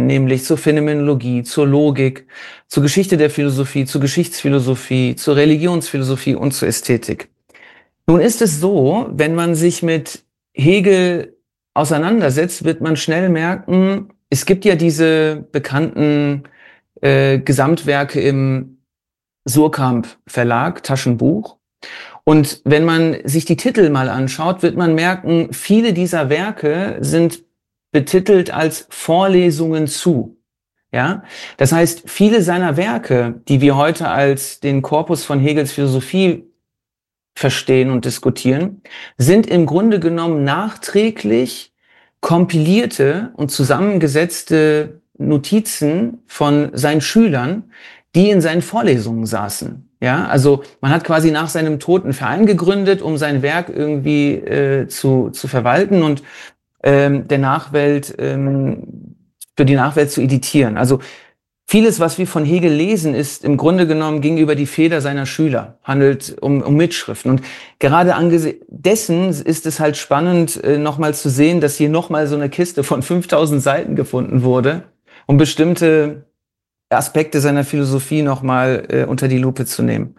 nämlich zur Phänomenologie, zur Logik, zur Geschichte der Philosophie, zur Geschichtsphilosophie, zur Religionsphilosophie und zur Ästhetik. Nun ist es so, wenn man sich mit Hegel auseinandersetzt, wird man schnell merken, es gibt ja diese bekannten Gesamtwerke im Suhrkamp Verlag, Taschenbuch. Und wenn man sich die Titel mal anschaut, wird man merken, viele dieser Werke sind betitelt als Vorlesungen zu. Ja, das heißt, viele seiner Werke, die wir heute als den Korpus von Hegels Philosophie verstehen und diskutieren, sind im Grunde genommen nachträglich kompilierte und zusammengesetzte Notizen von seinen Schülern, die in seinen Vorlesungen saßen. Ja, also man hat quasi nach seinem Tod einen Verein gegründet, um sein Werk irgendwie zu verwalten und der Nachwelt für die Nachwelt zu editieren. Also vieles, was wir von Hegel lesen, ist im Grunde genommen ging über die Feder seiner Schüler, handelt um Mitschriften. Und gerade angesichts dessen ist es halt spannend, nochmal zu sehen, dass hier nochmal so eine Kiste von 5000 Seiten gefunden wurde, um bestimmte Aspekte seiner Philosophie nochmal unter die Lupe zu nehmen.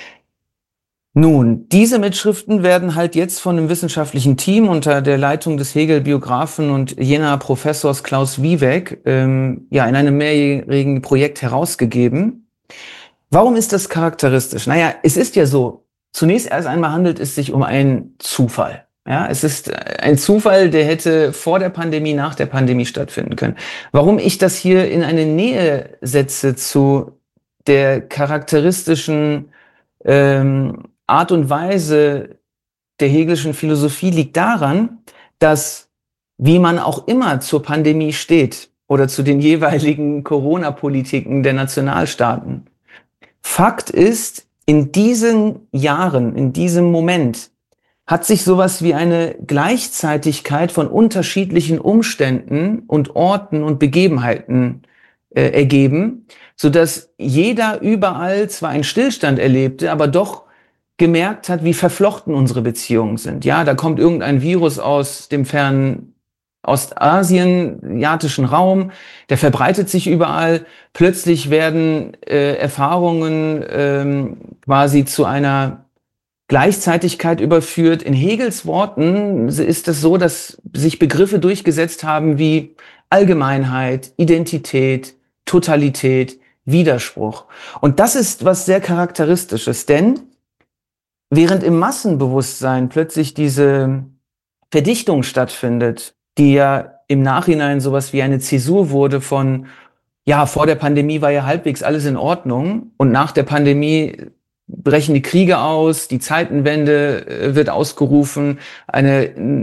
Nun, diese Mitschriften werden halt jetzt von einem wissenschaftlichen Team unter der Leitung des Hegel-Biografen und Jenaer Professors Klaus Wiebeck in einem mehrjährigen Projekt herausgegeben. Warum ist das charakteristisch? Naja, es ist ja so, zunächst erst einmal handelt es sich um einen Zufall. Ja, es ist ein Zufall, der hätte vor der Pandemie, nach der Pandemie stattfinden können. Warum ich das hier in eine Nähe setze zu der charakteristischen Art und Weise der hegelischen Philosophie liegt daran, dass, wie man auch immer zur Pandemie steht oder zu den jeweiligen Corona-Politiken der Nationalstaaten, Fakt ist, in diesen Jahren, in diesem Moment, hat sich sowas wie eine Gleichzeitigkeit von unterschiedlichen Umständen und Orten und Begebenheiten ergeben, sodass jeder überall zwar einen Stillstand erlebte, aber doch gemerkt hat, wie verflochten unsere Beziehungen sind. Ja, da kommt irgendein Virus aus dem fernen Ostasien, asiatischen Raum, der verbreitet sich überall. Plötzlich werden Erfahrungen quasi zu einer Gleichzeitigkeit überführt. In Hegels Worten ist es so, dass sich Begriffe durchgesetzt haben wie Allgemeinheit, Identität, Totalität, Widerspruch. Und das ist was sehr Charakteristisches, denn während im Massenbewusstsein plötzlich diese Verdichtung stattfindet, die ja im Nachhinein sowas wie eine Zäsur wurde von, ja, vor der Pandemie war ja halbwegs alles in Ordnung und nach der Pandemie brechen die Kriege aus, die Zeitenwende wird ausgerufen, eine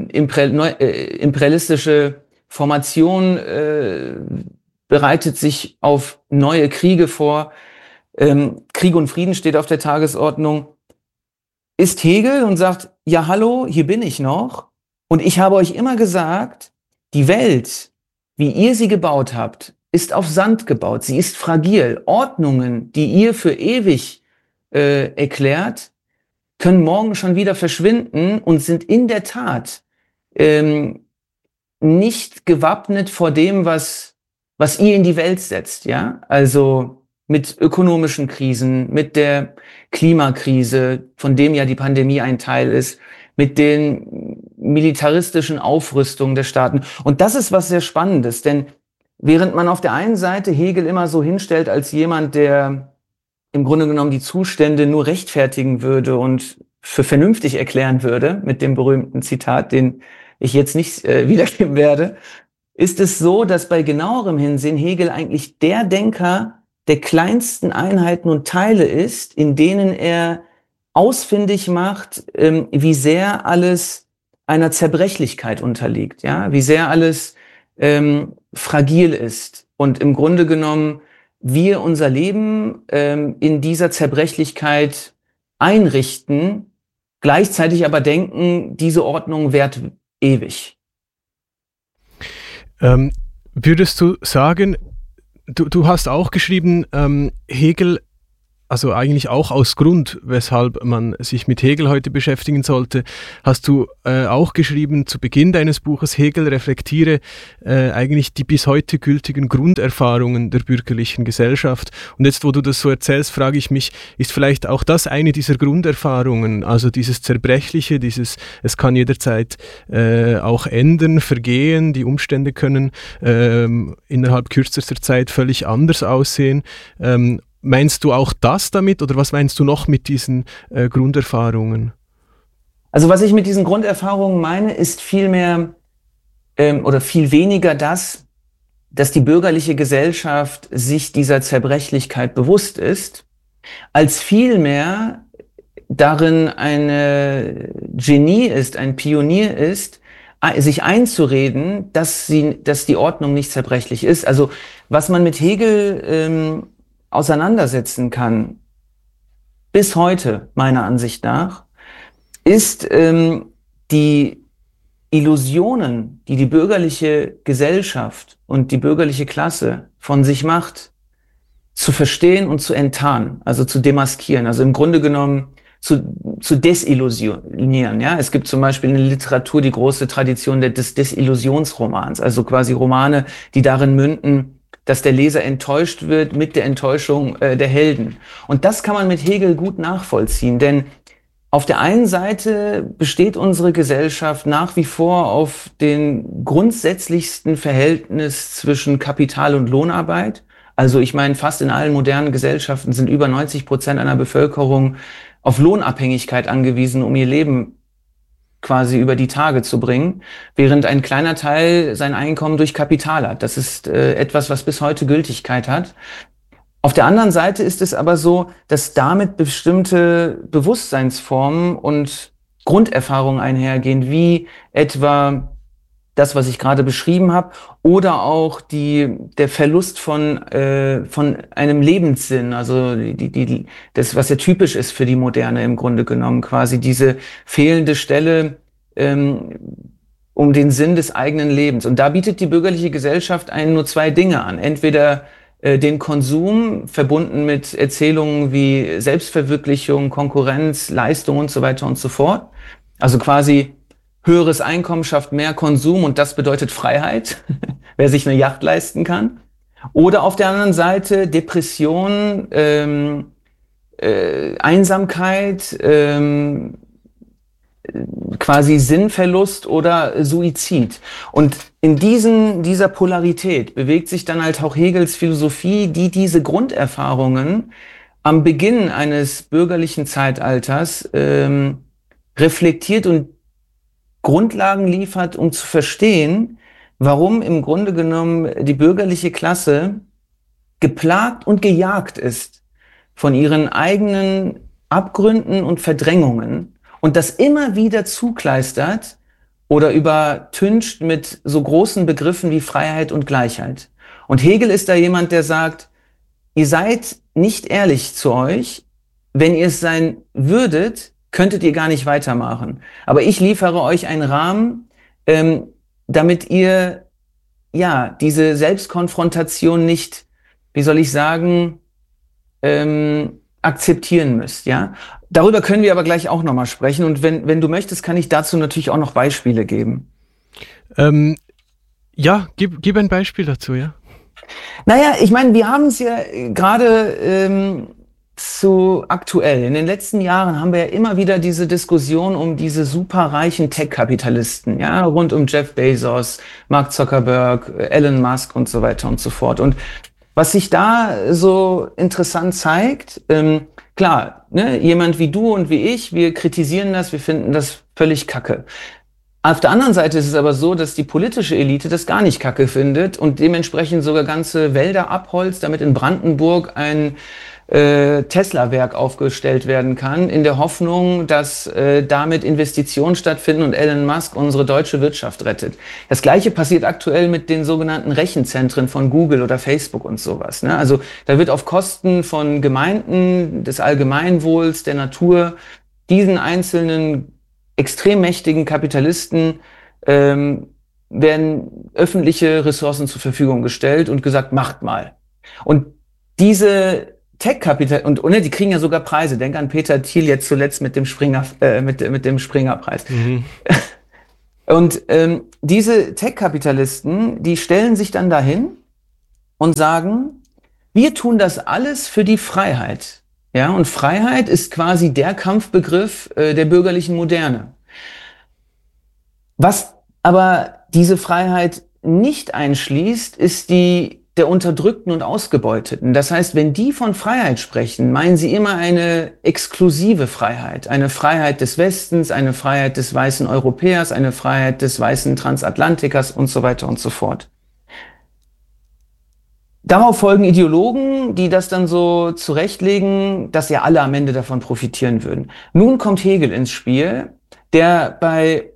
imperialistische Formation bereitet sich auf neue Kriege vor, Krieg und Frieden steht auf der Tagesordnung, ist Hegel und sagt, ja hallo, hier bin ich noch und ich habe euch immer gesagt, die Welt, wie ihr sie gebaut habt, ist auf Sand gebaut, sie ist fragil. Ordnungen, die ihr für ewig erklärt, können morgen schon wieder verschwinden und sind in der Tat nicht gewappnet vor dem, was ihr in die Welt setzt, ja? Also mit ökonomischen Krisen, mit der Klimakrise, von dem ja die Pandemie ein Teil ist, mit den militaristischen Aufrüstungen der Staaten. Und das ist was sehr Spannendes, denn während man auf der einen Seite Hegel immer so hinstellt als jemand, der im Grunde genommen die Zustände nur rechtfertigen würde und für vernünftig erklären würde, mit dem berühmten Zitat, den ich jetzt nicht wiedergeben werde, ist es so, dass bei genauerem Hinsehen Hegel eigentlich der Denker der kleinsten Einheiten und Teile ist, in denen er ausfindig macht, wie sehr alles einer Zerbrechlichkeit unterliegt, ja, wie sehr alles fragil ist und im Grunde genommen wir unser Leben in dieser Zerbrechlichkeit einrichten, gleichzeitig aber denken, diese Ordnung währt ewig. Würdest du sagen, du hast auch geschrieben, Hegel also eigentlich auch aus Grund, weshalb man sich mit Hegel heute beschäftigen sollte, hast du auch geschrieben, zu Beginn deines Buches, Hegel reflektiere eigentlich die bis heute gültigen Grunderfahrungen der bürgerlichen Gesellschaft. Und jetzt, wo du das so erzählst, frage ich mich, ist vielleicht auch das eine dieser Grunderfahrungen, also dieses Zerbrechliche, dieses, es kann jederzeit auch ändern, vergehen, die Umstände können innerhalb kürzester Zeit völlig anders aussehen. Meinst du auch das damit oder was meinst du noch mit diesen Grunderfahrungen? Also was ich mit diesen Grunderfahrungen meine, ist vielmehr oder viel weniger das, dass die bürgerliche Gesellschaft sich dieser Zerbrechlichkeit bewusst ist, als vielmehr darin eine Genie ist, ein Pionier ist, sich einzureden, dass die Ordnung nicht zerbrechlich ist. Also was man mit Hegel auseinandersetzen kann, bis heute, meiner Ansicht nach, ist die Illusionen, die die bürgerliche Gesellschaft und die bürgerliche Klasse von sich macht, zu verstehen und zu enttarnen, also zu demaskieren, also im Grunde genommen zu desillusionieren. Ja? Es gibt zum Beispiel in der Literatur die große Tradition des Desillusionsromans, also quasi Romane, die darin münden, dass der Leser enttäuscht wird mit der Enttäuschung der Helden. Und das kann man mit Hegel gut nachvollziehen, denn auf der einen Seite besteht unsere Gesellschaft nach wie vor auf den grundsätzlichsten Verhältnis zwischen Kapital und Lohnarbeit. Also ich meine, fast in allen modernen Gesellschaften sind über 90% einer Bevölkerung auf Lohnabhängigkeit angewiesen, um ihr Leben quasi über die Tage zu bringen, während ein kleiner Teil sein Einkommen durch Kapital hat. Das ist etwas, was bis heute Gültigkeit hat. Auf der anderen Seite ist es aber so, dass damit bestimmte Bewusstseinsformen und Grunderfahrungen einhergehen, wie etwa das, was ich gerade beschrieben habe, oder auch der Verlust von einem Lebenssinn, also das, was ja typisch ist für die Moderne im Grunde genommen, quasi diese fehlende Stelle um den Sinn des eigenen Lebens. Und da bietet die bürgerliche Gesellschaft einen nur zwei Dinge an. Entweder den Konsum, verbunden mit Erzählungen wie Selbstverwirklichung, Konkurrenz, Leistung und so weiter und so fort. Also quasi höheres Einkommen schafft mehr Konsum und das bedeutet Freiheit, wer sich eine Yacht leisten kann. Oder auf der anderen Seite Depression, Einsamkeit, quasi Sinnverlust oder Suizid. Und in dieser Polarität bewegt sich dann halt auch Hegels Philosophie, die diese Grunderfahrungen am Beginn eines bürgerlichen Zeitalters reflektiert und Grundlagen liefert, um zu verstehen, warum im Grunde genommen die bürgerliche Klasse geplagt und gejagt ist von ihren eigenen Abgründen und Verdrängungen und das immer wieder zukleistert oder übertüncht mit so großen Begriffen wie Freiheit und Gleichheit. Und Hegel ist da jemand, der sagt, ihr seid nicht ehrlich zu euch, wenn ihr es sein würdet, könntet ihr gar nicht weitermachen. Aber ich liefere euch einen Rahmen, damit ihr ja diese Selbstkonfrontation nicht, wie soll ich sagen, akzeptieren müsst. Ja, darüber können wir aber gleich auch nochmal sprechen. Und wenn du möchtest, kann ich dazu natürlich auch noch Beispiele geben. Ja, gib ein Beispiel dazu, ja. Naja, ich meine, wir haben es ja gerade so aktuell. In den letzten Jahren haben wir ja immer wieder diese Diskussion um diese superreichen Tech-Kapitalisten, ja, rund um Jeff Bezos, Mark Zuckerberg, Elon Musk und so weiter und so fort. Und was sich da so interessant zeigt, klar, ne, jemand wie du und wie ich, wir kritisieren das, wir finden das völlig kacke. Auf der anderen Seite ist es aber so, dass die politische Elite das gar nicht kacke findet und dementsprechend sogar ganze Wälder abholzt, damit in Brandenburg ein Tesla-Werk aufgestellt werden kann, in der Hoffnung, dass damit Investitionen stattfinden und Elon Musk unsere deutsche Wirtschaft rettet. Das Gleiche passiert aktuell mit den sogenannten Rechenzentren von Google oder Facebook und sowas. Ne? Also da wird auf Kosten von Gemeinden, des Allgemeinwohls, der Natur, diesen einzelnen extrem mächtigen Kapitalisten werden öffentliche Ressourcen zur Verfügung gestellt und gesagt, macht mal. Und diese Tech-Kapital, und die kriegen ja sogar Preise. Denk an Peter Thiel jetzt zuletzt mit dem mit dem Springer-Preis. Mhm. Und diese Tech-Kapitalisten, die stellen sich dann dahin und sagen, wir tun das alles für die Freiheit. Ja, und Freiheit ist quasi der Kampfbegriff der bürgerlichen Moderne. Was aber diese Freiheit nicht einschließt, ist die der Unterdrückten und Ausgebeuteten. Das heißt, wenn die von Freiheit sprechen, meinen sie immer eine exklusive Freiheit. Eine Freiheit des Westens, eine Freiheit des weißen Europäers, eine Freiheit des weißen Transatlantikers und so weiter und so fort. Darauf folgen Ideologen, die das dann so zurechtlegen, dass ja alle am Ende davon profitieren würden. Nun kommt Hegel ins Spiel, der bei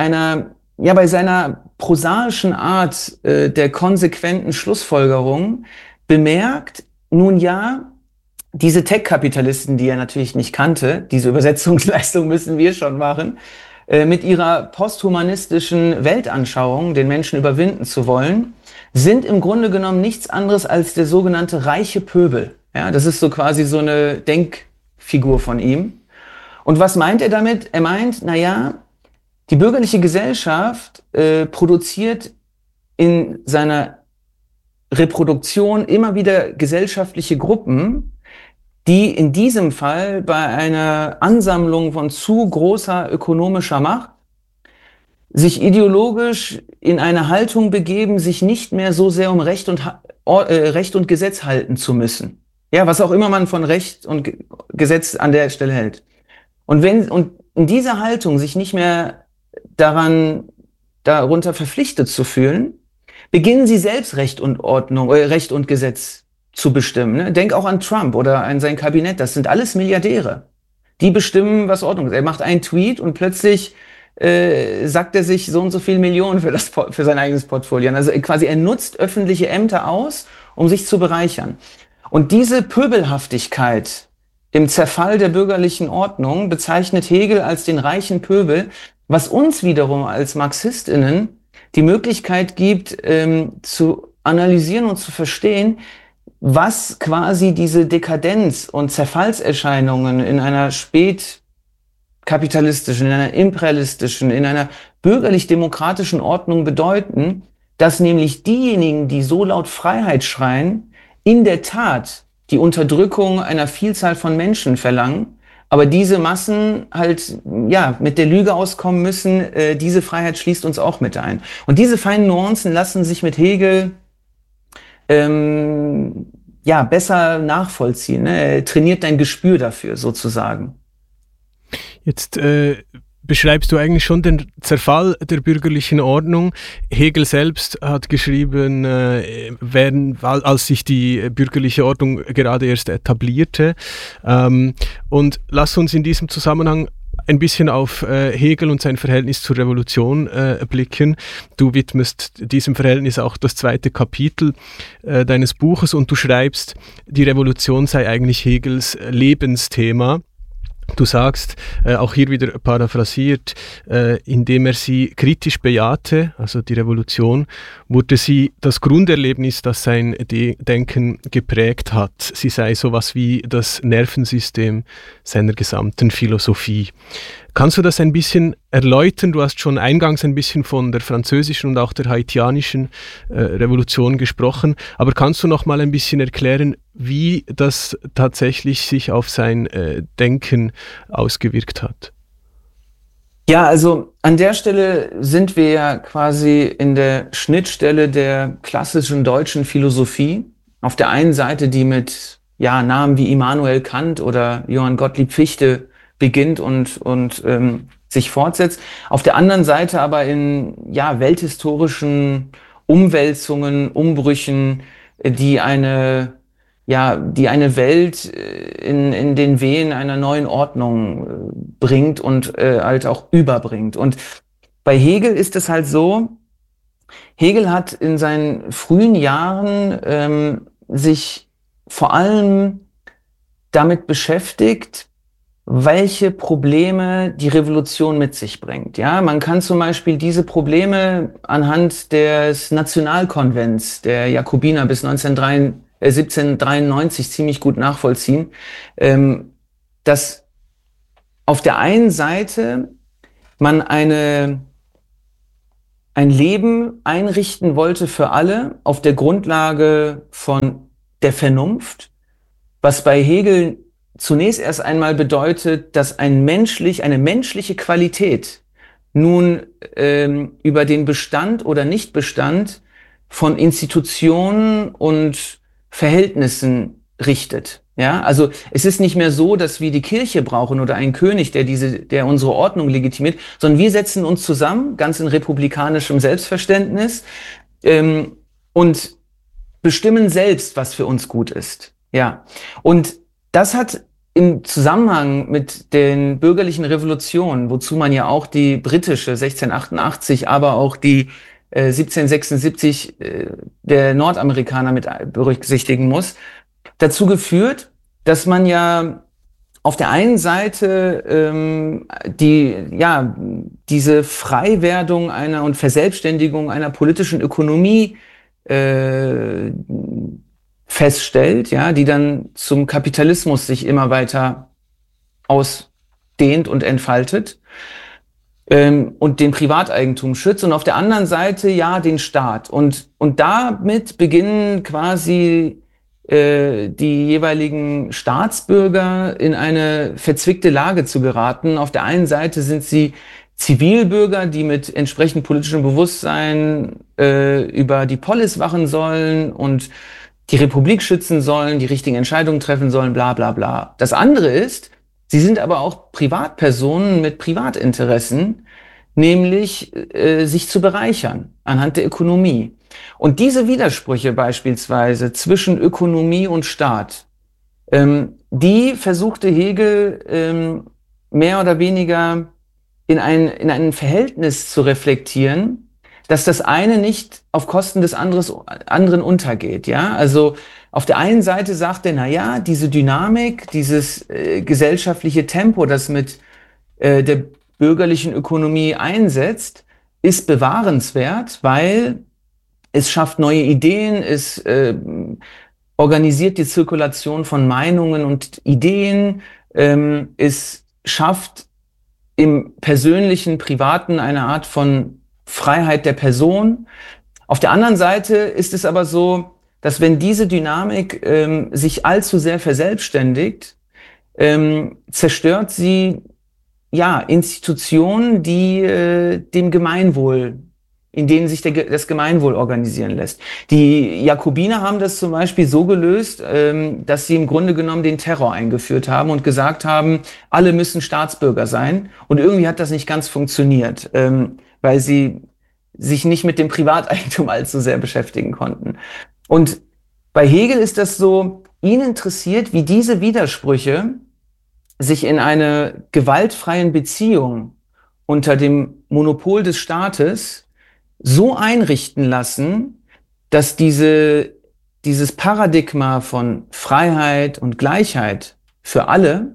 seiner prosaischen Art der konsequenten Schlussfolgerung bemerkt, nun ja, diese Tech-Kapitalisten, die er natürlich nicht kannte, diese Übersetzungsleistung müssen wir schon machen, mit ihrer posthumanistischen Weltanschauung, den Menschen überwinden zu wollen, sind im Grunde genommen nichts anderes als der sogenannte reiche Pöbel. Ja, das ist so quasi so eine Denkfigur von ihm. Und was meint er damit? Er meint, die bürgerliche Gesellschaft produziert in seiner Reproduktion immer wieder gesellschaftliche Gruppen, die in diesem Fall bei einer Ansammlung von zu großer ökonomischer Macht sich ideologisch in eine Haltung begeben, sich nicht mehr so sehr um Recht und Gesetz halten zu müssen. Ja, was auch immer man von Recht und Gesetz an der Stelle hält. Und in dieser Haltung sich nicht mehr darunter verpflichtet zu fühlen, beginnen sie selbst Recht und Gesetz zu bestimmen. Ne? Denk auch an Trump oder an sein Kabinett. Das sind alles Milliardäre. Die bestimmen, was Ordnung ist. Er macht einen Tweet und plötzlich sagt er sich so und so viel Millionen für sein eigenes Portfolio. Also quasi er nutzt öffentliche Ämter aus, um sich zu bereichern. Und diese Pöbelhaftigkeit im Zerfall der bürgerlichen Ordnung bezeichnet Hegel als den reichen Pöbel, was uns wiederum als MarxistInnen die Möglichkeit gibt, zu analysieren und zu verstehen, was quasi diese Dekadenz und Zerfallserscheinungen in einer spätkapitalistischen, in einer imperialistischen, in einer bürgerlich-demokratischen Ordnung bedeuten, dass nämlich diejenigen, die so laut Freiheit schreien, in der Tat die Unterdrückung einer Vielzahl von Menschen verlangen, aber diese Massen halt mit der Lüge auskommen müssen, diese Freiheit schließt uns auch mit ein. Und diese feinen Nuancen lassen sich mit Hegel besser nachvollziehen. Ne? Er trainiert dein Gespür dafür sozusagen. Jetzt beschreibst du eigentlich schon den Zerfall der bürgerlichen Ordnung. Hegel selbst hat geschrieben, als sich die bürgerliche Ordnung gerade erst etablierte. Und lass uns in diesem Zusammenhang ein bisschen auf Hegel und sein Verhältnis zur Revolution blicken. Du widmest diesem Verhältnis auch das 2. Kapitel deines Buches und du schreibst, die Revolution sei eigentlich Hegels Lebensthema. Du sagst, auch hier wieder paraphrasiert, indem er sie kritisch bejahte, also die Revolution, wurde sie das Grunderlebnis, das sein Denken geprägt hat. Sie sei sowas wie das Nervensystem seiner gesamten Philosophie. Kannst du das ein bisschen erläutern? Du hast schon eingangs ein bisschen von der französischen und auch der haitianischen Revolution gesprochen, aber kannst du noch mal ein bisschen erklären, wie das tatsächlich sich auf sein Denken ausgewirkt hat? Ja, also an der Stelle sind wir ja quasi in der Schnittstelle der klassischen deutschen Philosophie. Auf der einen Seite, die mit Namen wie Immanuel Kant oder Johann Gottlieb Fichte beginnt und sich fortsetzt. Auf der anderen Seite aber in welthistorischen Umwälzungen, Umbrüchen, die eine Welt in den Wehen einer neuen Ordnung bringt und halt auch überbringt. Und bei Hegel ist es halt so, Hegel hat in seinen frühen Jahren sich vor allem damit beschäftigt, welche Probleme die Revolution mit sich bringt. Ja, man kann zum Beispiel diese Probleme anhand des Nationalkonvents der Jakobiner bis 1933 1793 ziemlich gut nachvollziehen, dass auf der einen Seite man ein Leben einrichten wollte für alle auf der Grundlage von der Vernunft, was bei Hegel zunächst erst einmal bedeutet, dass eine menschliche Qualität nun über den Bestand oder Nichtbestand von Institutionen und Verhältnissen richtet. Ja, also es ist nicht mehr so, dass wir die Kirche brauchen oder einen König, der unsere Ordnung legitimiert, sondern wir setzen uns zusammen, ganz in republikanischem Selbstverständnis, und bestimmen selbst, was für uns gut ist. Ja, und das hat im Zusammenhang mit den bürgerlichen Revolutionen, wozu man ja auch die britische 1688, aber auch die 1776 der Nordamerikaner mit berücksichtigen muss, dazu geführt, dass man ja auf der einen Seite diese Freiwerdung und Verselbstständigung einer politischen Ökonomie feststellt, ja, die dann zum Kapitalismus sich immer weiter ausdehnt und entfaltet, und den Privateigentum schützt, und auf der anderen Seite ja den Staat. Und damit beginnen quasi die jeweiligen Staatsbürger in eine verzwickte Lage zu geraten. Auf der einen Seite sind sie Zivilbürger, die mit entsprechend politischem Bewusstsein über die Polis wachen sollen und die Republik schützen sollen, die richtigen Entscheidungen treffen sollen, bla bla bla. Das andere ist, sie sind aber auch Privatpersonen mit Privatinteressen, nämlich sich zu bereichern anhand der Ökonomie. Und diese Widersprüche beispielsweise zwischen Ökonomie und Staat, die versuchte Hegel mehr oder weniger in ein Verhältnis zu reflektieren, dass das eine nicht auf Kosten des anderen untergeht. Ja, also auf der einen Seite sagt er, na ja, diese Dynamik, dieses gesellschaftliche Tempo, das mit der bürgerlichen Ökonomie einsetzt, ist bewahrenswert, weil es schafft neue Ideen, es organisiert die Zirkulation von Meinungen und Ideen, es schafft im persönlichen, privaten eine Art von Freiheit der Person. Auf der anderen Seite ist es aber so, dass wenn diese Dynamik sich allzu sehr verselbstständigt, zerstört sie Institutionen, die dem Gemeinwohl, in denen sich das Gemeinwohl organisieren lässt. Die Jakobiner haben das zum Beispiel so gelöst, dass sie im Grunde genommen den Terror eingeführt haben und gesagt haben, alle müssen Staatsbürger sein. Und irgendwie hat das nicht ganz funktioniert, weil sie sich nicht mit dem Privateigentum allzu sehr beschäftigen konnten. Und bei Hegel ist das so, ihn interessiert, wie diese Widersprüche sich in einer gewaltfreien Beziehung unter dem Monopol des Staates so einrichten lassen, dass dieses Paradigma von Freiheit und Gleichheit für alle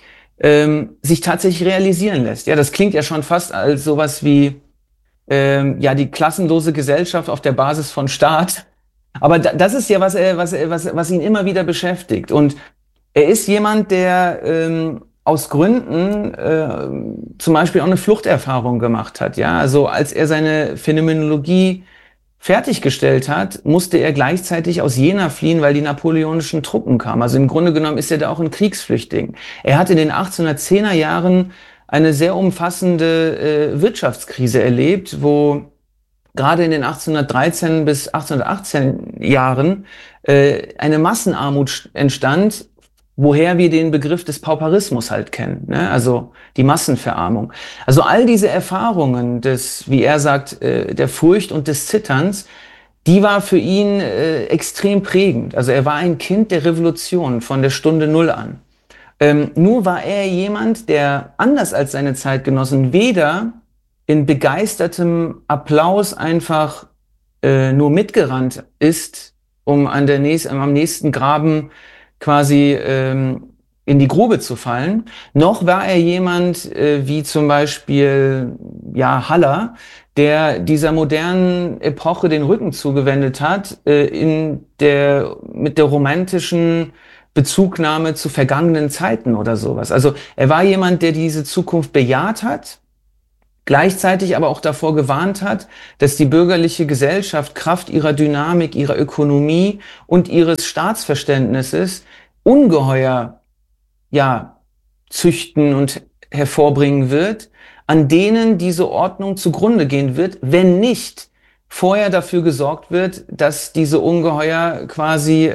sich tatsächlich realisieren lässt. Ja, das klingt ja schon fast als sowas wie die klassenlose Gesellschaft auf der Basis von Staat. Aber das ist ja was ihn immer wieder beschäftigt. Und er ist jemand, der aus Gründen zum Beispiel auch eine Fluchterfahrung gemacht hat. Ja, also als er seine Phänomenologie fertiggestellt hat, musste er gleichzeitig aus Jena fliehen, weil die napoleonischen Truppen kamen. Also im Grunde genommen ist er da auch ein Kriegsflüchtling. Er hat in den 1810er Jahren eine sehr umfassende Wirtschaftskrise erlebt, wo gerade in den 1813 bis 1818 Jahren eine Massenarmut entstand, woher wir den Begriff des Pauperismus halt kennen, ne? Also die Massenverarmung. Also all diese Erfahrungen des, wie er sagt, der Furcht und des Zitterns, die war für ihn extrem prägend. Also er war ein Kind der Revolution von der Stunde Null an. Nur war er jemand, der anders als seine Zeitgenossen weder in begeistertem Applaus einfach nur mitgerannt ist, um am nächsten Graben quasi in die Grube zu fallen, noch war er jemand wie zum Beispiel Haller, der dieser modernen Epoche den Rücken zugewendet hat, mit der romantischen Bezugnahme zu vergangenen Zeiten oder sowas. Also er war jemand, der diese Zukunft bejaht hat, gleichzeitig aber auch davor gewarnt hat, dass die bürgerliche Gesellschaft Kraft ihrer Dynamik, ihrer Ökonomie und ihres Staatsverständnisses ungeheuer, züchten und hervorbringen wird, an denen diese Ordnung zugrunde gehen wird, wenn nicht vorher dafür gesorgt wird, dass diese Ungeheuer quasi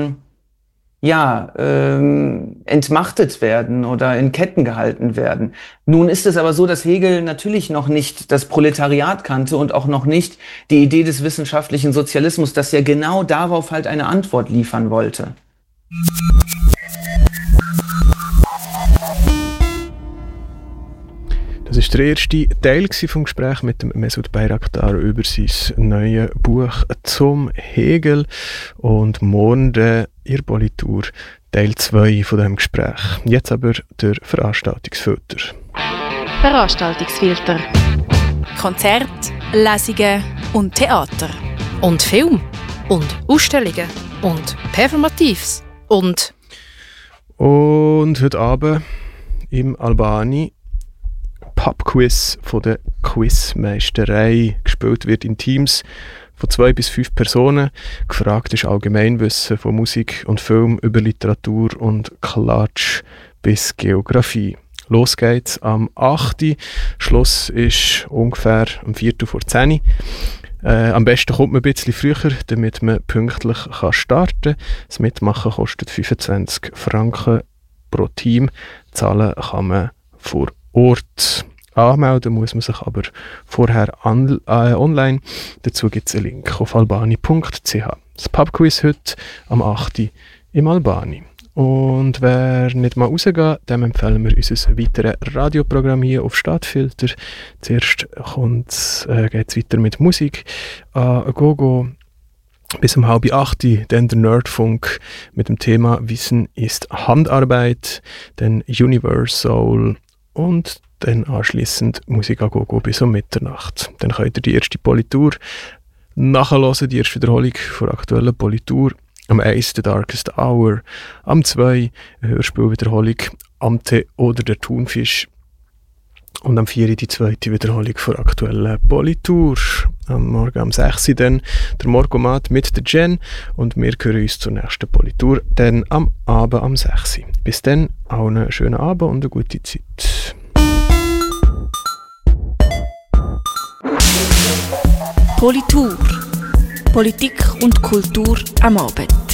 entmachtet werden oder in Ketten gehalten werden. Nun ist es aber so, dass Hegel natürlich noch nicht das Proletariat kannte und auch noch nicht die Idee des wissenschaftlichen Sozialismus, dass er genau darauf halt eine Antwort liefern wollte. Das war der erste Teil vom Gespräch mit dem Mesut Bayraktar über sein neues Buch zum Hegel. Und morgen in Politur Teil 2 von diesem Gespräch. Jetzt aber der Veranstaltungsfilter. Veranstaltungsfilter. Konzerte, Lesungen und Theater. Und Film. Und Ausstellungen. Und Performatives. Und heute Abend im Albani Pubquiz von der Quizmeisterei. Gespielt wird in Teams von 2 bis 5 Personen. Gefragt ist Allgemeinwissen von Musik und Film über Literatur und Klatsch bis Geografie. Los geht's am 8. Schluss ist ungefähr um 9:45. Am besten kommt man ein bisschen früher, damit man pünktlich starten kann. Das Mitmachen kostet 25 Franken pro Team. Zahlen kann man vor Ort. Anmelden muss man sich aber vorher online. Dazu gibt es einen Link auf albani.ch. Das Pubquiz heute am 8. im Albani. Und wer nicht mal rausgeht, dem empfehlen wir unser weiteres Radioprogramm hier auf Stadtfilter. Zuerst geht es weiter mit Musik. Gogo bis um 7:30, dann der Nerdfunk mit dem Thema Wissen ist Handarbeit, dann Universal und dann anschliessend Musik a Gogo bis um Mitternacht. Dann könnt ihr die erste Politur nachhören, die erste Wiederholung von der aktuellen Politur. Am 1 The Darkest Hour, am 2 eine Hörspielwiederholung Amte oder der Thunfisch und am 4 die zweite Wiederholung von der aktuellen Politur. Am Morgen am 6 dann der Morgomat mit der Jen und wir hören uns zur nächsten Politur dann am Abend am 6. Bis dann, auch einen schönen Abend und eine gute Zeit. Politur. Politik und Kultur am Abend.